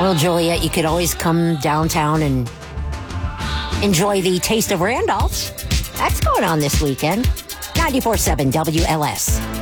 Well, Juliet, you could always come downtown and enjoy the Taste of Randolph's. That's going on this weekend. 94.7 WLS.